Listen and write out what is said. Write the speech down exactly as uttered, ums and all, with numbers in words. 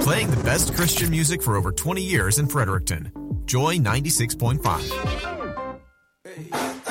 Playing the best Christian music for over twenty years in Fredericton. Joy ninety-six point five. Hey.